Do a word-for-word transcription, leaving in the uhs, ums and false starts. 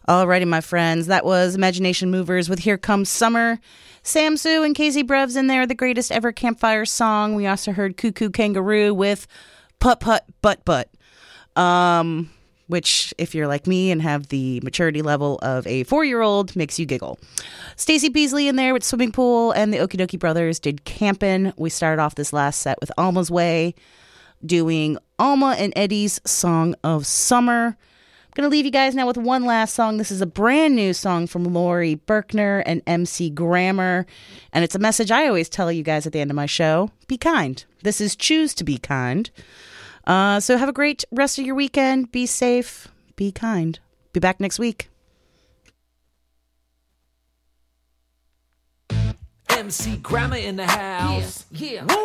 Alrighty, my friends, that was Imagination Movers with Here Comes Summer. Samsu and Casey Brev's in there, the greatest ever campfire song. We also heard Cuckoo Kangaroo with Putt Putt Butt Butt, um, which, if you're like me and have the maturity level of a four-year-old, makes you giggle. Stacy Beasley in there with Swimming Pool, and the Okie Dokie Brothers did Campin'. We started off this last set with Alma's Way, doing Alma and Eddie's Song of Summer. I'm going to leave you guys now with one last song. This is a brand new song from Laurie Berkner and M C Grammer, and it's a message I always tell you guys at the end of my show. Be kind. This is Choose to Be Kind. Uh, so have a great rest of your weekend. Be safe. Be kind. Be back next week. M C Grammer in the house. Yeah, yeah. Woo!